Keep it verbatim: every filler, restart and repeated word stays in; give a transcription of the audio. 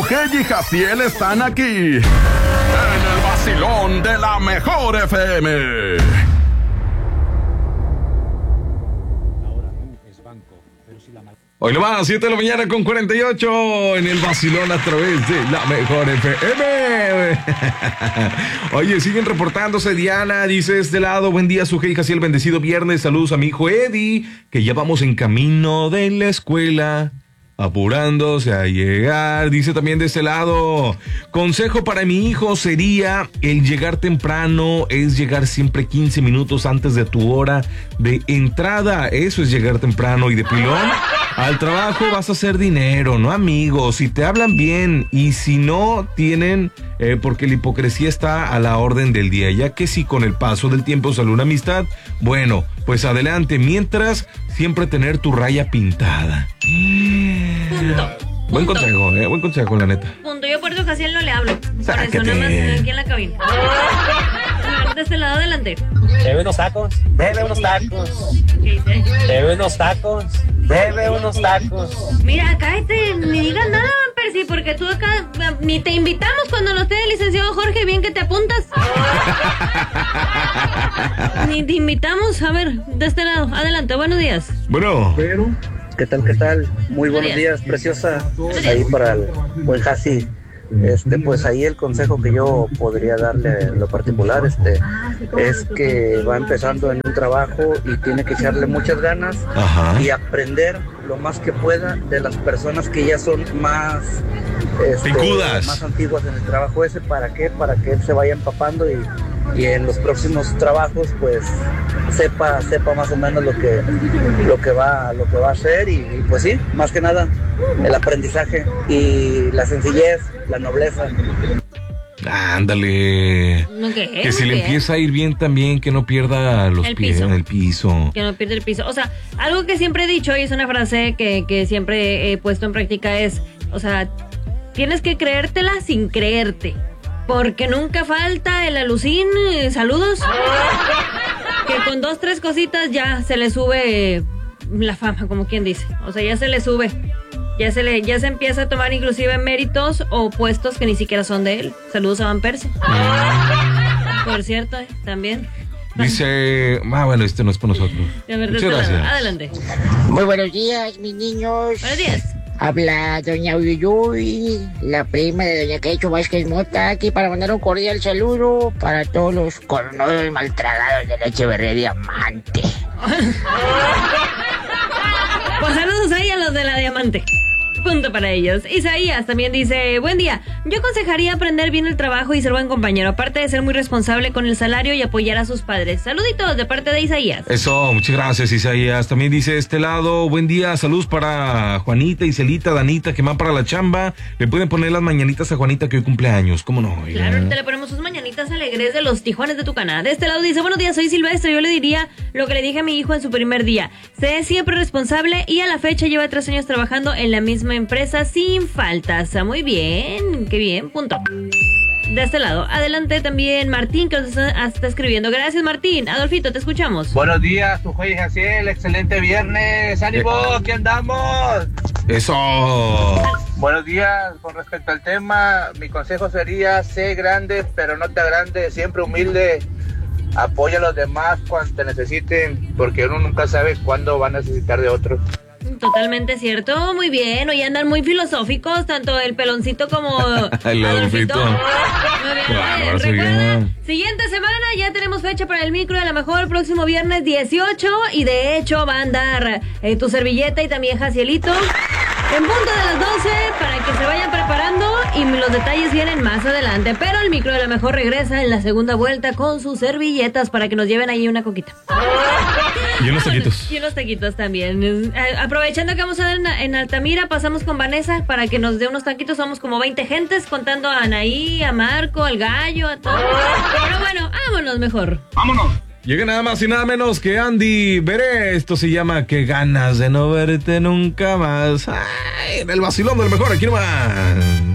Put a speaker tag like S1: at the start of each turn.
S1: Sujei y Jaciel están aquí en el vacilón de la mejor F M. Hoy nomás, siete de la mañana con cuarenta y ocho en el vacilón a través de la mejor F M. Oye, siguen reportándose. Diana dice: este lado, buen día, Sujei y Jaciel, bendecido viernes. Saludos a mi hijo Eddie, que ya vamos en camino de la escuela, apurándose a llegar. Dice también de este lado: consejo para mi hijo sería el llegar temprano, es llegar siempre quince minutos antes de tu hora de entrada. Eso es llegar temprano. Y de pilón al trabajo vas a hacer dinero, ¿no, amigos? Si te hablan bien y si no tienen, eh, porque la hipocresía está a la orden del día, ya que si con el paso del tiempo sale una amistad, bueno, pues adelante. Mientras, siempre tener tu raya pintada.
S2: Punto.
S1: Buen
S2: Punto.
S1: consejo, eh, buen consejo, la neta.
S2: Punto. Yo por eso casi a él no le hablo. Por
S1: Sácate.
S2: eso nada más aquí en la cabina. De este lado adelante.
S3: Bebe unos tacos, bebe unos tacos,
S2: ¿Qué dice?
S3: bebe unos tacos, bebe unos tacos.
S2: Mira, cállate, ni digas nada, Percy, porque tú acá ni te invitamos cuando no esté el licenciado Jorge, bien que te apuntas. Ni te invitamos. A ver, de este lado, adelante, buenos días.
S1: Bueno,
S4: ¿Qué tal, qué tal? Muy buenos días, preciosa. Ahí para el buen Jasi. Este, pues ahí el consejo que yo podría darle en lo particular, este, es que va empezando en un trabajo y tiene que echarle muchas ganas.
S1: Ajá.
S4: Y aprender lo más que pueda de las personas que ya son más, este,
S1: Picudas.
S4: más antiguas en el trabajo ese. ¿Para qué? Para que él se vaya empapando y, y en los próximos trabajos pues sepa sepa más o menos lo que lo que va lo que va a hacer y, y pues sí, más que nada el aprendizaje y la sencillez, la nobleza.
S1: ándale.
S2: ¿No qué?
S1: Que si
S2: Muy
S1: le
S2: bien.
S1: empieza a ir bien también, que no pierda los
S2: El
S1: pies
S2: piso.
S1: en el piso.
S2: Que no pierde el piso. O sea, algo que siempre he dicho y es una frase que, que siempre he puesto en práctica es, o sea, tienes que creértela sin creerte. Porque nunca falta el alucín, eh, saludos, que con dos, tres cositas ya se le sube eh, la fama, como quien dice. O sea, ya se le sube. Ya se le, ya se empieza a tomar inclusive méritos o puestos que ni siquiera son de él. Saludos a Van Persie. Por cierto, eh, también.
S1: Dice, ah, bueno, este no es para nosotros.
S2: A ver, de
S1: Muchas
S2: este lado.
S1: gracias.
S2: Adelante.
S5: Muy buenos días, mis niños.
S2: Buenos días.
S5: Habla doña Uyuyuy, la prima de doña Quecho Vázquez Mota, aquí para mandar un cordial saludo para todos los cornudos y maltragados de la Echeverría Diamante.
S2: Pues saludos ahí a los de la Diamante. Punto para ellos. Isaías también dice: buen día, yo aconsejaría aprender bien el trabajo y ser buen compañero, aparte de ser muy responsable con el salario y apoyar a sus padres. Saluditos de parte de Isaías.
S1: Eso, muchas gracias, Isaías. También dice este lado, buen día, saludos para Juanita, Iselita, Danita, que van para la chamba. Le pueden poner las mañanitas a Juanita, que hoy cumpleaños, ¿cómo no? Oiga.
S2: Claro, ahorita le ponemos sus mañanitas alegres de los Tijuanes de Tucana. De este lado dice: buenos días, soy Silvestre. Yo le diría lo que le dije a mi hijo en su primer día: sé siempre responsable, y a la fecha lleva tres años trabajando en la misma empresa sin faltas. Muy bien, qué bien, punto. De este lado, adelante también Martín, que nos está, está escribiendo. Gracias, Martín. Adolfito, te escuchamos.
S3: Buenos días, Sujei y Jaciel, excelente viernes, ánimo, aquí andamos.
S1: Eso.
S3: Buenos días, con respecto al tema, mi consejo sería: sé grande, pero no te agrandes, siempre humilde, apoya a los demás cuando te necesiten, porque uno nunca sabe cuándo va a necesitar de otros.
S2: Totalmente cierto, muy bien. Hoy andan muy filosóficos, tanto el peloncito como
S1: El Adolfito.
S2: Muy bien.
S1: Claro,
S2: Recuerda,
S1: sí.
S2: siguiente semana ya tenemos fecha para el micro de la mejor, próximo viernes dieciocho, y de hecho va a andar eh, tu servilleta y también Jacielito en punto de las doce para que se vayan preparando, y los detalles vienen más adelante. Pero el micro de la mejor regresa en la segunda vuelta con sus servilletas para que nos lleven ahí una coquita.
S1: Y unos taquitos.
S2: Y unos taquitos también. Eh, Aprovechando que vamos a ver en, en Altamira, pasamos con Vanessa para que nos dé unos taquitos. Somos como veinte gentes, contando a Anaí, a Marco, al Gallo, a todos. Pero bueno, vámonos mejor.
S1: ¡Vámonos! Llega nada más y nada menos que Andy Veré. Esto se llama Qué ganas de no verte nunca más. Ay, en el vacilón del mejor, aquí nomás.